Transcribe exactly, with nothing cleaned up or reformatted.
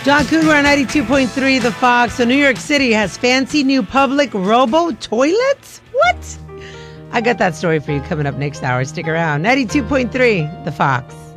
John Kuhn, we're on ninety-two point three The Fox. So New York City has fancy new public robo toilets? What? I got that story for you coming up next hour. Stick around. ninety-two point three The Fox.